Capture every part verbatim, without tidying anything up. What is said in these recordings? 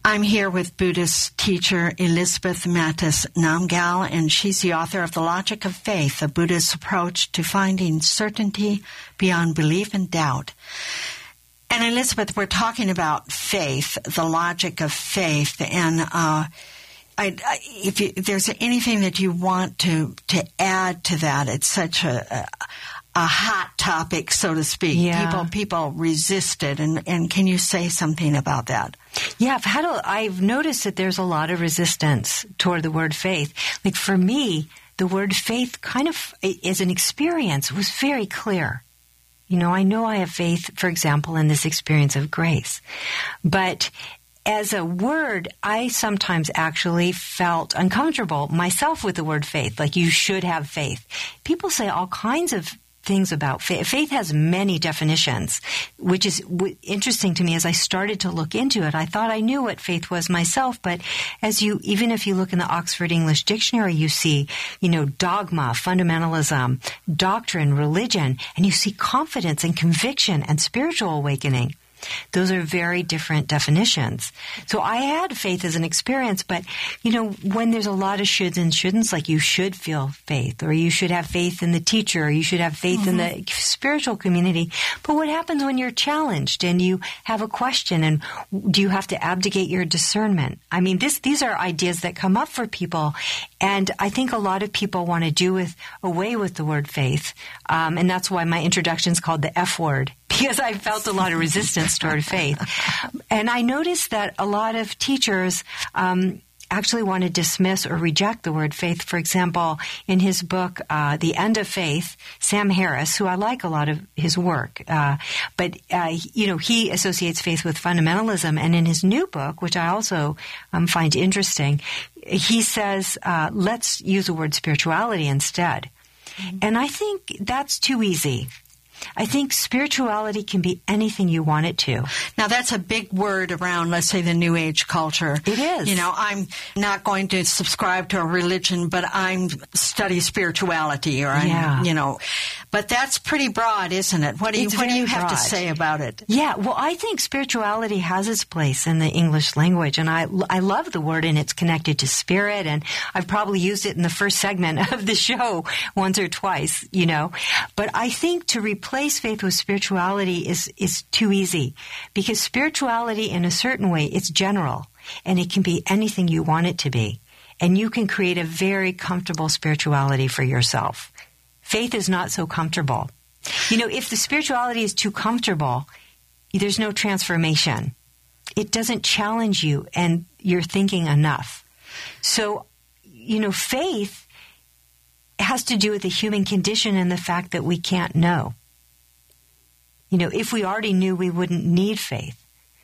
I'm here with Buddhist teacher Elizabeth Mattes Namgyal, and she's the author of The Logic of Faith, a Buddhist approach to finding certainty beyond belief and doubt. And Elizabeth, we're talking about faith, the logic of faith, and uh, I, I, if, you, if there's anything that you want to, to add to that, it's such a... a a hot topic, so to speak. Yeah. People people resist it, and, and can you say something about that? Yeah, I've had a, I've noticed that there's a lot of resistance toward the word faith. Like for me, the word faith kind of, as an experience, was very clear. You know, I know I have faith, for example, in this experience of grace. But as a word, I sometimes actually felt uncomfortable myself with the word faith, like you should have faith. People say all kinds of things about faith. Faith has many definitions, which is w- interesting to me. As I started to look into it, I thought I knew what faith was myself, but as you, even if you look in the Oxford English Dictionary, you see, you know, dogma, fundamentalism, doctrine, religion, and you see confidence and conviction and spiritual awakening. Those are very different definitions. So I had faith as an experience, but, you know, when there's a lot of shoulds and shouldn'ts, like you should feel faith, or you should have faith in the teacher, or you should have faith mm-hmm. in the spiritual community. But what happens when you're challenged and you have a question, and do you have to abdicate your discernment? I mean, this, these are ideas that come up for people, and I think a lot of people want to do with away with the word faith, um, and that's why my introduction is called the F word. Because I felt a lot of resistance toward faith. And I noticed that a lot of teachers um, actually want to dismiss or reject the word faith. For example, in his book, uh, The End of Faith, Sam Harris, who I like a lot of his work, uh, but, uh, you know, he associates faith with fundamentalism. And in his new book, which I also um, find interesting, he says, uh, let's use the word spirituality instead. Mm-hmm. And I think that's too easy. I think spirituality can be anything you want it to. Now, that's a big word around, let's say, the New Age culture. It is. You know, I'm not going to subscribe to a religion, but I'm study spirituality, or I'm, yeah. you know. But that's pretty broad, isn't it? What do you, what do you have broad. to say about it? Yeah, well, I think spirituality has its place in the English language, and I, I love the word, and it's connected to spirit, and I've probably used it in the first segment of the show once or twice, you know. But I think to replace faith with spirituality is, is too easy, because spirituality, in a certain way, it's general, and it can be anything you want it to be, and you can create a very comfortable spirituality for yourself. Faith is not so comfortable. You know, if the spirituality is too comfortable, there's no transformation. It doesn't challenge you and your thinking enough. So, you know, faith has to do with the human condition and the fact that we can't know. You know, if we already knew, we wouldn't need faith.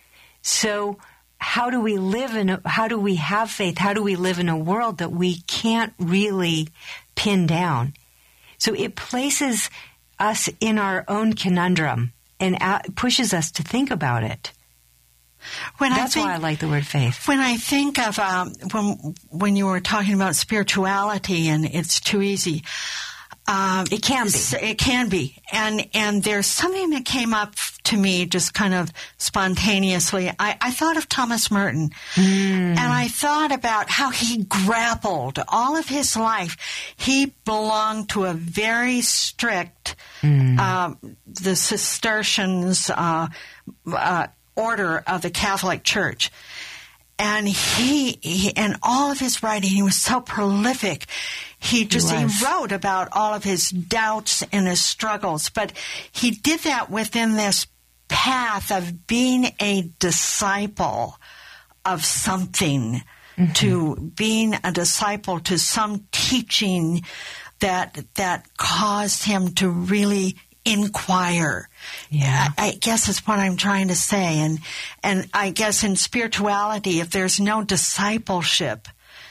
So how do we live in a, how do we have faith? How do we live in a world that we can't really pin down? So it places us in our own conundrum and pushes us to think about it. When That's I think, why I like the word faith. When I think of um, when when you were talking about spirituality and it's too easy, um, it can be. It can be, and and there's something that came up to me just kind of spontaneously. I, I thought of Thomas Merton, mm. and I thought about how he grappled all of his life. He belonged to a very strict, mm. uh, the Cistercians. Uh, uh, order of the Catholic Church. And he, he, and all of his writing, he was so prolific. He just, he, he wrote about all of his doubts and his struggles. But he did that within this path of being a disciple of something, mm-hmm. to being a disciple to some teaching that, that caused him to really inquire. Yeah. I, I guess is what I'm trying to say. And, and I guess in spirituality, if there's no discipleship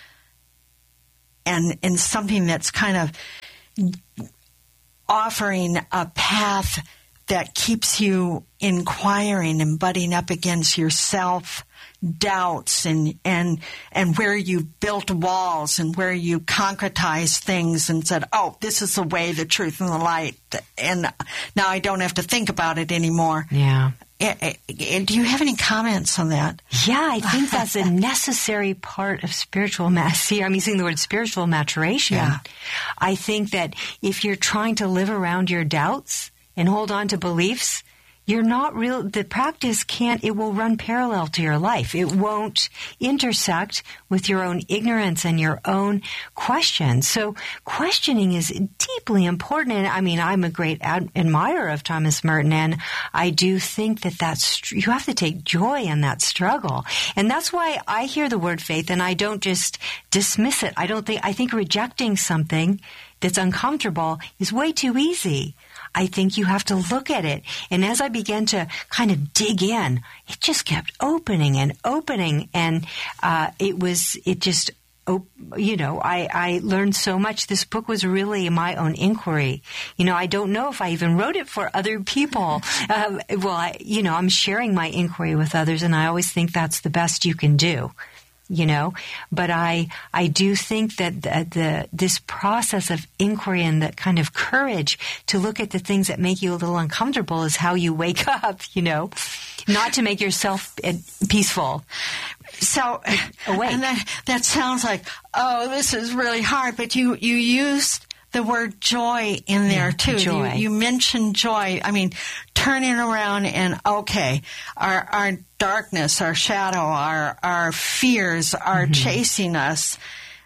and, and something that's kind of offering a path that keeps you inquiring and butting up against yourself doubts and, and, and where you built walls and where you concretized things and said, oh, this is the way, the truth, and the light. And now I don't have to think about it anymore. Yeah. do you have any comments on that? Yeah, I think that's a necessary part of spiritual mastery. I'm using the word spiritual maturation. Yeah. I think that if you're trying to live around your doubts and hold on to beliefs, you're not real, the practice can't, it will run parallel to your life. It won't intersect with your own ignorance and your own questions. So questioning is deeply important. And I mean, I'm a great ad- admirer of Thomas Merton, and I do think that that's, you have to take joy in that struggle. And that's why I hear the word faith and I don't just dismiss it. I don't think, I think rejecting something that's uncomfortable is way too easy. I think you have to look at it. And as I began to kind of dig in, it just kept opening and opening. And uh, it was, it just, you know, I, I learned so much. This book was really my own inquiry. You know, I don't know if I even wrote it for other people. um, well, I, you know, I'm sharing my inquiry with others, and I always think that's the best you can do. You know, but I I do think that the, the this process of inquiry and that kind of courage to look at the things that make you a little uncomfortable is how you wake up. You know, not to make yourself peaceful. So, awake. And that that sounds like, oh, this is really hard. But you you used the word joy in there, yeah, too. Joy. You, you mentioned joy. I mean, turning around and, okay, our, our darkness, our shadow, our, our fears are mm-hmm. chasing us,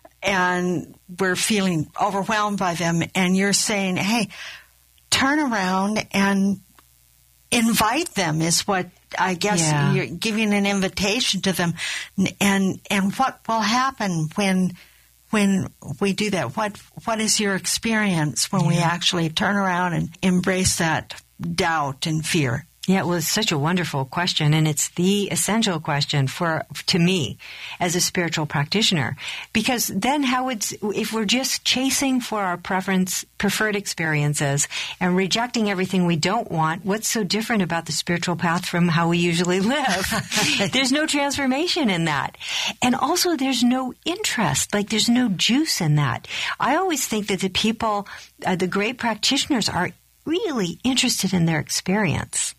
and we're feeling overwhelmed by them. And you're saying, hey, turn around and invite them is what I guess yeah. you're giving an invitation to them. And, and what will happen when... When we do that, what what is your experience when yeah. we actually turn around and embrace that doubt and fear? Yeah, well, it's such a wonderful question, and it's the essential question for to me as a spiritual practitioner. Because then how would, if we're just chasing for our preference, preferred experiences and rejecting everything we don't want, what's so different about the spiritual path from how we usually live? There's no transformation in that. And also there's no interest, like there's no juice in that. I always think that the people, uh, the great practitioners are really interested in their experience.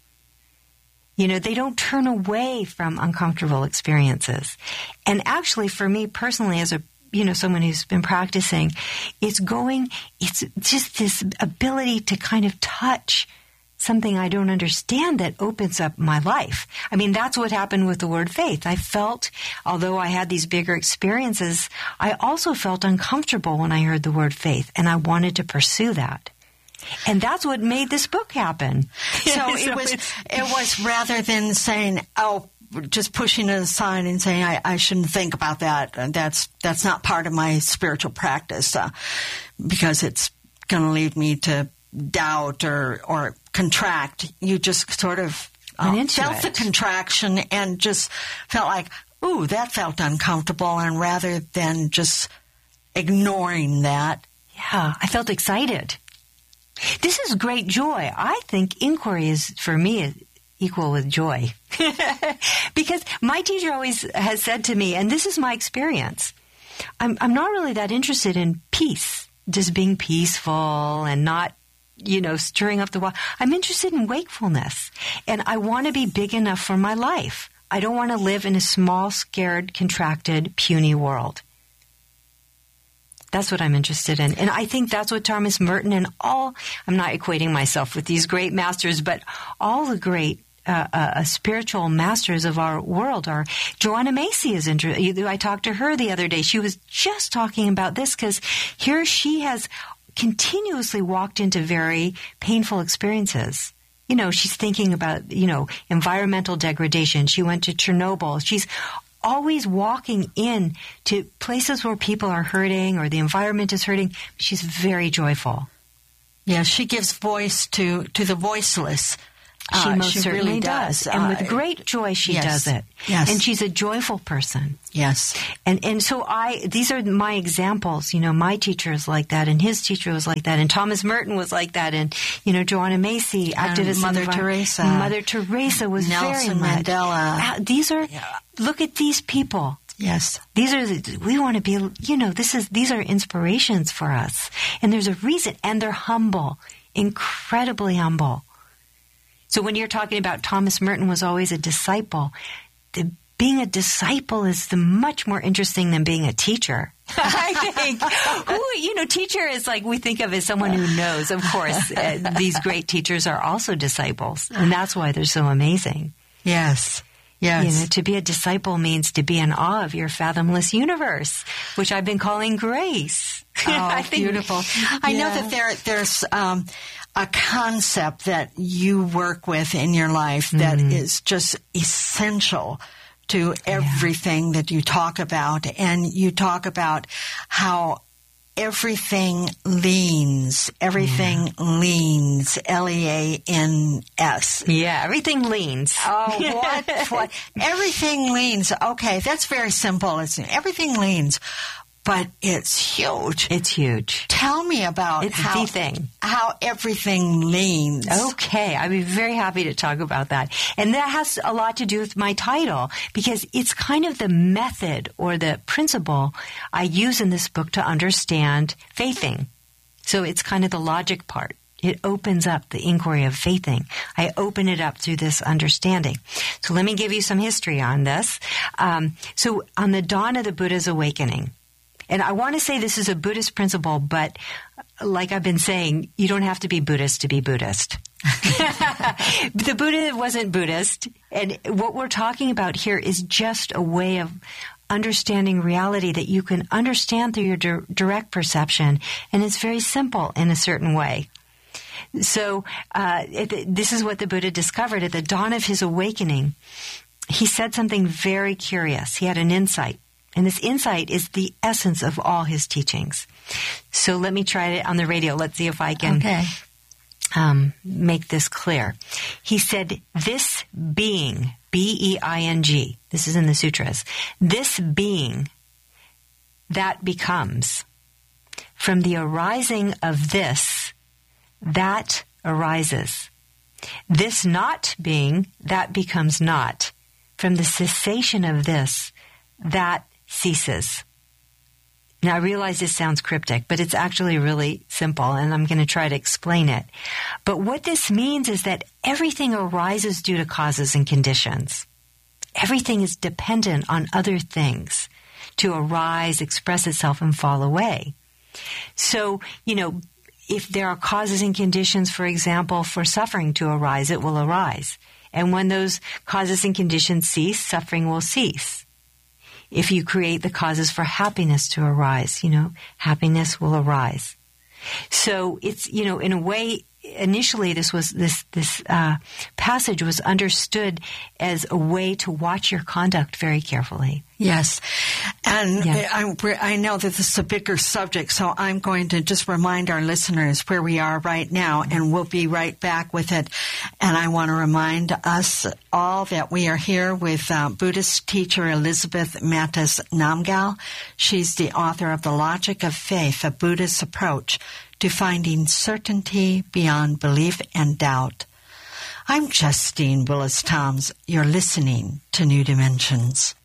You know, they don't turn away from uncomfortable experiences. And actually, for me personally, as a, you know, someone who's been practicing, it's going, it's just this ability to kind of touch something I don't understand that opens up my life. I mean, that's what happened with the word faith. I felt, although I had these bigger experiences, I also felt uncomfortable when I heard the word faith, and I wanted to pursue that. And that's what made this book happen. So, so it was it was rather than saying, oh, just pushing it aside and saying, I, I shouldn't think about that. That's that's not part of my spiritual practice uh, because it's going to lead me to doubt or, or contract. You just sort of uh, felt it. the contraction and just felt like, ooh, that felt uncomfortable. And rather than just ignoring that. Yeah, I felt excited. This is great joy. I think inquiry is, for me, equal with joy. Because my teacher always has said to me, and this is my experience, I'm, I'm not really that interested in peace, just being peaceful and not, you know, stirring up the water. I'm interested in wakefulness, and I want to be big enough for my life. I don't want to live in a small, scared, contracted, puny world. That's what I'm interested in. And I think that's what Thomas Merton and all, I'm not equating myself with these great masters, but all the great uh, uh, spiritual masters of our world are. Joanna Macy is interested. I talked to her the other day. She was just talking about this because here she has continuously walked into very painful experiences. You know, she's thinking about, you know, environmental degradation. She went to Chernobyl. She's always walking in to places where people are hurting or the environment is hurting. She's very joyful. Yeah, she gives voice to, to the voiceless. She uh, most she certainly really does. does. And with uh, great joy she yes, does it. Yes. And she's a joyful person. Yes. And and so I these are my examples. You know, my teacher is like that, and his teacher was like that, and Thomas Merton was like that, and, you know, Joanna Macy, activist. Mother envi- Teresa. Mother Teresa was Nelson very much. Mandela. Uh, these are, yeah. Look at these people. Yes. These are, the, we want to be, you know, this is, these are inspirations for us. And there's a reason, and they're humble, incredibly humble. So when you're talking about Thomas Merton was always a disciple, the, being a disciple is the much more interesting than being a teacher. I think, who, you know, teacher is like we think of as someone who knows. Of course, uh, these great teachers are also disciples, and that's why they're so amazing. Yes. Yes. You know, to be a disciple means to be in awe of your fathomless universe, which I've been calling grace. Oh, I think, beautiful. I yeah. know that there, there's um, a concept that you work with in your life that mm-hmm. is just essential to everything yeah. that you talk about. And you talk about how everything leans, everything yeah. leans, L E A N S. Yeah, everything leans. Oh, what? what? Everything leans. Okay, that's very simple. It's, everything leans, but it's huge. It's huge. Tell me about it's how, the thing. how everything leans. Okay, I'd be very happy to talk about that. And that has a lot to do with my title, because it's kind of the method or the principle I use in this book to understand faithing. So it's kind of the logic part. It opens up the inquiry of faithing. I open it up through this understanding. So let me give you some history on this. Um, so on the dawn of the Buddha's awakening, and I want to say this is a Buddhist principle, but like I've been saying, you don't have to be Buddhist to be Buddhist. The Buddha wasn't Buddhist. And what we're talking about here is just a way of understanding reality that you can understand through your di- direct perception. And it's very simple in a certain way. So uh, it, this is what the Buddha discovered at the dawn of his awakening. He said something very curious. He had an insight. And this insight is the essence of all his teachings. So let me try it on the radio. Let's see if I can okay. um, make this clear. He said, this being, B E I N G, this is in the sutras, this being that becomes, from the arising of this, that arises. This not being, that becomes not. From the cessation of this, that ceases. Now, I realize this sounds cryptic, but it's actually really simple, and I'm going to try to explain it. But what this means is that everything arises due to causes and conditions. Everything is dependent on other things to arise, express itself, and fall away. So, you know, if there are causes and conditions, for example, for suffering to arise, it will arise. And when those causes and conditions cease, suffering will cease. If you create the causes for happiness to arise, you know, happiness will arise. So it's, you know, in a way, initially this was, this, this, uh, passage was understood as a way to watch your conduct very carefully. Yes. And yeah. I, I know that this is a bigger subject, so I'm going to just remind our listeners where we are right now, and we'll be right back with it. And I want to remind us all that we are here with uh, Buddhist teacher Elizabeth Mattes Namgyal. She's the author of The Logic of Faith, a Buddhist approach to finding certainty beyond belief and doubt. I'm Justine Willis-Toms. You're listening to New Dimensions.